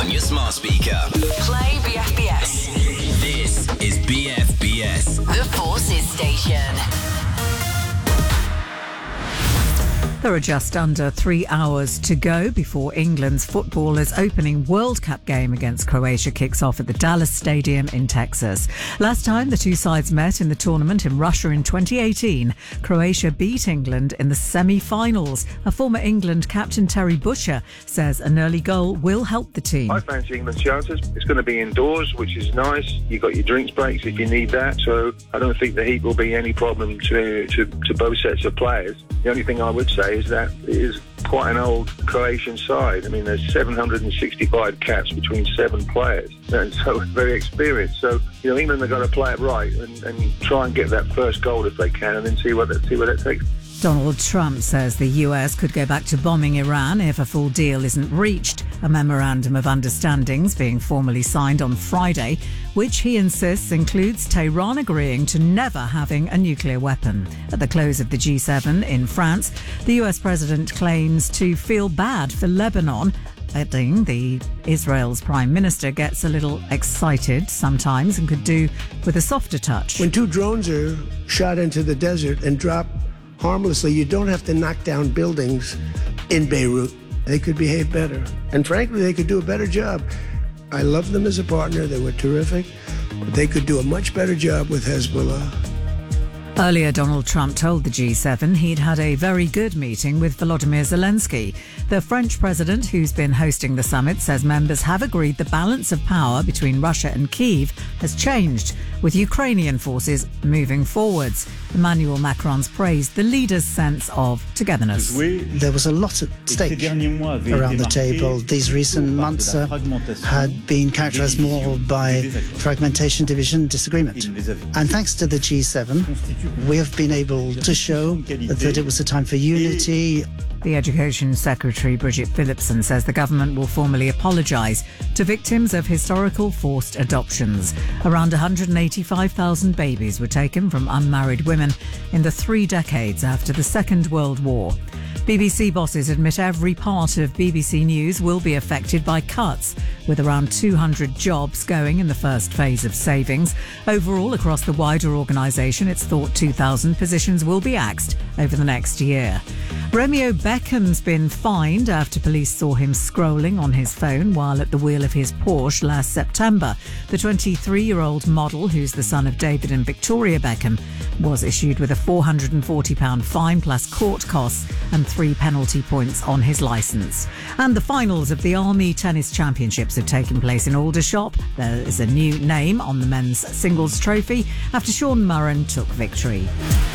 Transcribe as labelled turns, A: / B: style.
A: on your smart speaker.
B: Play BFBS.
A: This is BFBS.
B: The Forces Station.
C: There are just under 3 hours to go before England's footballers' opening World Cup game against Croatia kicks off at the Dallas Stadium in Texas. Last time the two sides met in the tournament in Russia in 2018, Croatia beat England in the semi-finals. A former England captain, Terry Butcher, says an early goal will help the team.
D: I fancy England's chances. It's going to be indoors, which is nice. You've got your drinks breaks if you need that. So I don't think the heat will be any problem to both sets of players. The only thing I would say is that it is quite an old Croatian side. I mean, there's 765 caps between 7 players, and so very experienced. So, England have got to play it right and try and get that first goal if they can, and then see where that takes.
C: Donald Trump says the US could go back to bombing Iran if a full deal isn't reached. A memorandum of understandings being formally signed on Friday, which he insists includes Tehran agreeing to never having a nuclear weapon. At the close of the G7 in France, the US president claims to feel bad for Lebanon, adding the Israel's prime minister gets a little excited sometimes and could do with a softer touch.
E: When 2 drones are shot into the desert and drop harmlessly, you don't have to knock down buildings in Beirut. They could behave better. And frankly, they could do a better job. I love them as a partner. They were terrific. But they could do a much better job with Hezbollah.
C: Earlier, Donald Trump told the G7 he'd had a very good meeting with Volodymyr Zelensky. The French president, who's been hosting the summit, says members have agreed the balance of power between Russia and Kyiv has changed, with Ukrainian forces moving forwards. Emmanuel Macron's praised the leaders' sense of togetherness.
F: There was a lot at stake around the table. These recent months had been characterized more by fragmentation, division, disagreement. And thanks to the G7, we have been able to show that it was a time for unity.
C: The Education Secretary, Bridget Phillipson, says the government will formally apologise to victims of historical forced adoptions. Around 185,000 babies were taken from unmarried women in the 3 decades after the Second World War. BBC bosses admit every part of BBC News will be affected by cuts, with around 200 jobs going in the first phase of savings. Overall, across the wider organisation, it's thought 2,000 positions will be axed over the next year. Romeo Beckham's been fined after police saw him scrolling on his phone while at the wheel of his Porsche last September. The 23-year-old model, who's the son of David and Victoria Beckham, was issued with a £440 fine plus court costs and 3 penalty points on his licence. And the finals of the Army Tennis Championships have taken place in Aldershot. There is a new name on the men's singles trophy after Sean Murren took victory.